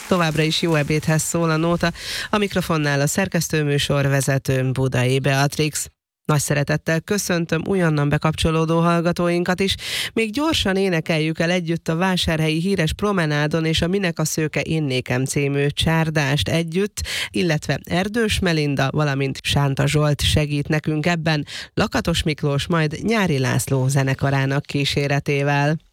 Továbbra is jó ebédhez szól a nóta. A mikrofonnál a szerkesztőműsorvezető Budai Beatrix. Nagy szeretettel köszöntöm újonnan bekapcsolódó hallgatóinkat is. Még gyorsan énekeljük el együtt a vásárhelyi híres promenádon és a Minek a szőke én nékem című csárdást együtt, illetve Erdős Melinda, valamint Sánta Zsolt segít nekünk ebben, Lakatos Miklós majd Nyári László zenekarának kíséretével.